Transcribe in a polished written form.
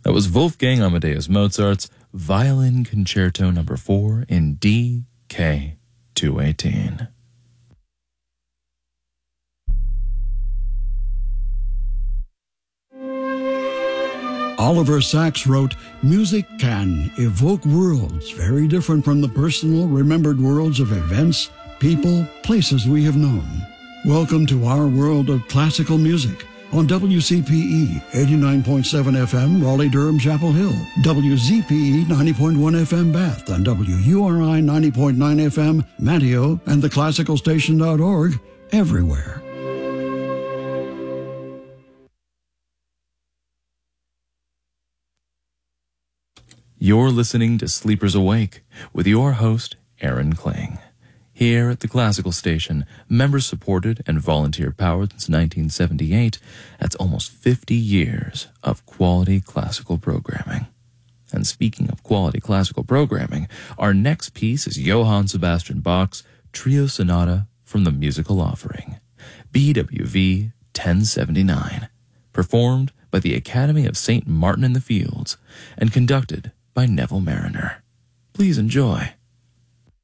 That was Wolfgang Amadeus Mozart's Violin Concerto No. 4 in D, K, 218. Oliver Sacks wrote, "Music can evoke worlds very different from the personal, remembered worlds of events, people, places we have known. Welcome to our world of classical music on WCPE 89.7 FM, Raleigh-Durham, Chapel Hill, WZPE 90.1 FM, Bath, and WURI 90.9 FM, Manteo, and theclassicalstation.org, everywhere." You're listening to Sleepers Awake with your host, Aaron Kling. Here at the Classical Station, member-supported and volunteer-powered since 1978, that's almost 50 years of quality classical programming. And speaking of quality classical programming, our next piece is Johann Sebastian Bach's Trio Sonata from the Musical Offering, BWV 1079, performed by the Academy of St. Martin in the Fields and conducted by Neville Mariner. Please enjoy.